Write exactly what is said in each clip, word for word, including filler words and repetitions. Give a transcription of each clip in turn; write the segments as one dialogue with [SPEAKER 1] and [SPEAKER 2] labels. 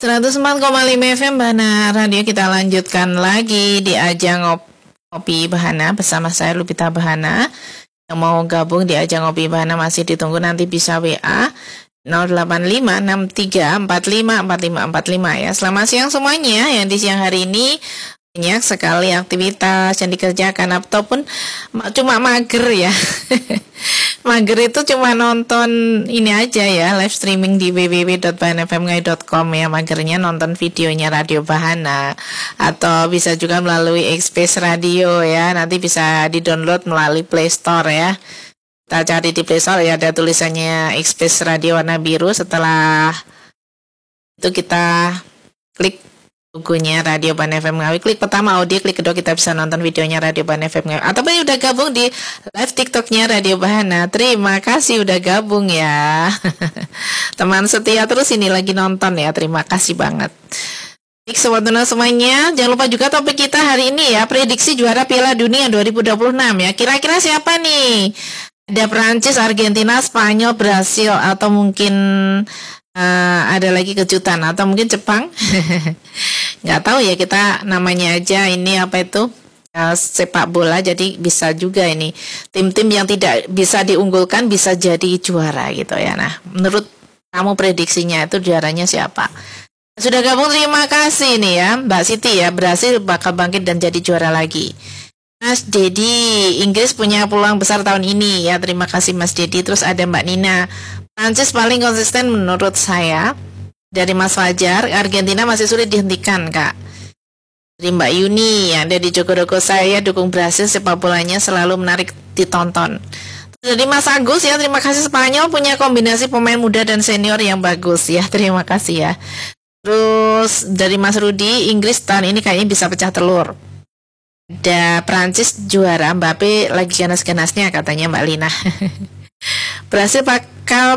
[SPEAKER 1] seratus empat koma lima F M Bahana Radio. Kita lanjutkan lagi di ajang Ngopi Bahana bersama saya Lupita Bahana. Yang mau gabung di ajang Ngopi Bahana masih ditunggu, nanti bisa W A nol delapan lima enam tiga empat lima empat lima empat lima ya. Selamat siang semuanya yang di siang hari ini banyak sekali aktivitas yang dikerjakan ataupun cuma mager ya. Mager itu cuma nonton ini aja ya, live streaming di w w w dot bahana f m ngai dot com ya. Magernya nonton videonya Radio Bahana, atau bisa juga melalui Express Radio ya. Nanti bisa di-download melalui Play Store ya. Kita cari di Play Store ya, ada tulisannya Express Radio warna biru. Setelah itu kita klik logonya Radio Bahana F M Ngawi, klik pertama audio, klik kedua kita bisa nonton videonya Radio Bahana F M Ngawi. Ataupun udah gabung di live TikToknya Radio Bahana, terima kasih udah gabung ya. Teman setia terus ini lagi nonton ya, terima kasih banget. Baik sobat Tuna semuanya, jangan lupa juga topik kita hari ini ya, prediksi juara Piala Dunia dua ribu dua puluh enam ya. Kira-kira siapa nih? Ada Prancis, Argentina, Spanyol, Brasil, atau mungkin Uh, ada lagi kejutan, atau mungkin Jepang. Nggak tahu ya, kita namanya aja ini apa itu uh, sepak bola, jadi bisa juga ini tim-tim yang tidak bisa diunggulkan bisa jadi juara gitu ya. Nah, menurut kamu prediksinya itu juaranya siapa? Sudah gabung, terima kasih nih ya Mbak Siti ya, Brasil bakal bangkit dan jadi juara lagi. Mas Dedi, Inggris punya peluang besar tahun ini ya, terima kasih Mas Dedi. Terus ada Mbak Nina, Prancis paling konsisten menurut saya. Dari Mas Fajar, Argentina masih sulit dihentikan Kak. Dari Mbak Yuni yang ada di Jogodogo, saya dukung Brasil, sepak bolanya selalu menarik ditonton. Dari Mas Agus ya, terima kasih, Spanyol punya kombinasi pemain muda dan senior yang bagus ya, terima kasih ya. Terus dari Mas Rudi, Inggris tahun ini kayaknya bisa pecah telur. Ada Prancis juara, Mbappe lagi ganas-ganasnya katanya Mbak Lina. Brasil bakal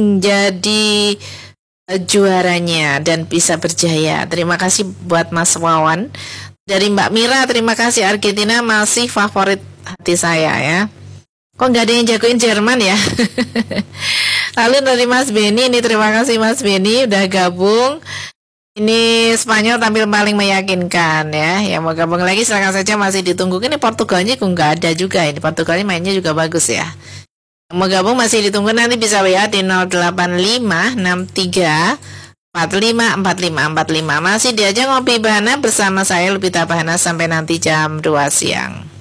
[SPEAKER 1] menjadi uh, juaranya dan bisa berjaya. Terima kasih buat Mas Wawan. Dari Mbak Mira, terima kasih, Argentina masih favorit hati saya ya. Kok nggak ada yang jagoin Jerman ya? Lalu dari Mas Beni, ini terima kasih Mas Beni udah gabung. Ini Spanyol tampil paling meyakinkan ya. Yang mau gabung lagi silakan saja, masih ditunggu. Ini Portugalnya kok nggak ada juga. Ini Portugalnya mainnya juga bagus ya. Yang mau gabung masih ditunggu, nanti bisa W A di nol delapan lima enam tiga empat lima empat lima empat lima. Masih diajak Ngopi Bahana bersama saya Lupita Bahana sampai nanti jam dua siang.